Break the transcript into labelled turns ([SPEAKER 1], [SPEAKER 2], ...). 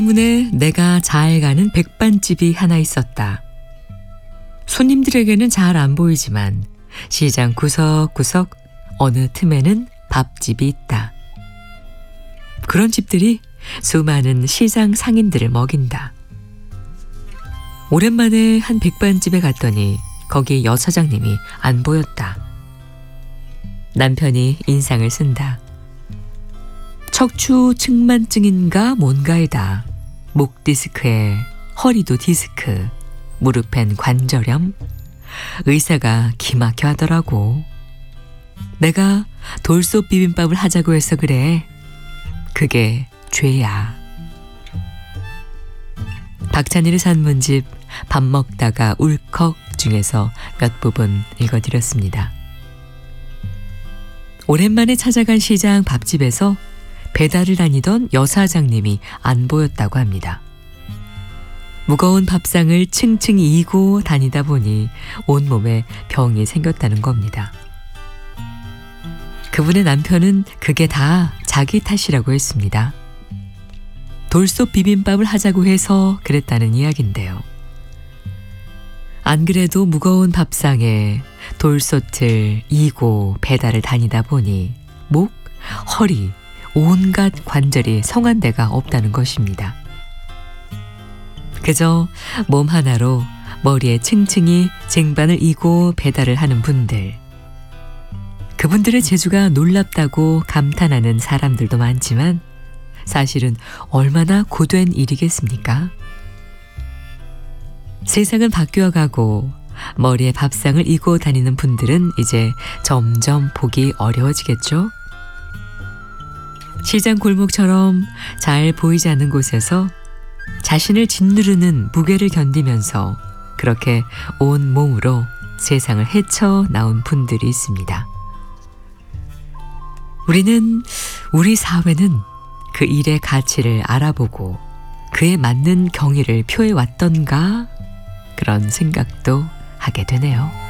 [SPEAKER 1] 문에 내가 잘 가는 백반집이 하나 있었다. 손님들에게는 잘 안 보이지만 시장 구석구석 어느 틈에는 밥집이 있다. 그런 집들이 수많은 시장 상인들을 먹인다. 오랜만에 한 백반집에 갔더니 거기 여사장님이 안 보였다. 남편이 인상을 쓴다. 척추 측만증인가 뭔가이다. 목 디스크에 허리도 디스크, 무릎엔 관절염. 의사가 기막혀 하더라고. 내가 돌솥 비빔밥을 하자고 해서 그래. 그게 죄야. 박찬일의 산문집 밥 먹다가 울컥 중에서 몇 부분 읽어드렸습니다. 오랜만에 찾아간 시장 밥집에서 배달을 다니던 여사장님이 안 보였다고 합니다. 무거운 밥상을 층층 이고 다니다 보니 온몸에 병이 생겼다는 겁니다. 그분의 남편은 그게 다 자기 탓이라고 했습니다. 돌솥 비빔밥을 하자고 해서 그랬다는 이야기인데요. 안 그래도 무거운 밥상에 돌솥을 이고 배달을 다니다 보니 목, 허리, 온갖 관절이 성한 데가 없다는 것입니다. 그저 몸 하나로 머리에 층층이 쟁반을 이고 배달을 하는 분들. 그분들의 재주가 놀랍다고 감탄하는 사람들도 많지만 사실은 얼마나 고된 일이겠습니까? 세상은 바뀌어가고 머리에 밥상을 이고 다니는 분들은 이제 점점 보기 어려워지겠죠? 시장 골목처럼 잘 보이지 않는 곳에서 자신을 짓누르는 무게를 견디면서 그렇게 온 몸으로 세상을 헤쳐나온 분들이 있습니다. 우리 사회는 그 일의 가치를 알아보고 그에 맞는 경의를 표해왔던가 그런 생각도 하게 되네요.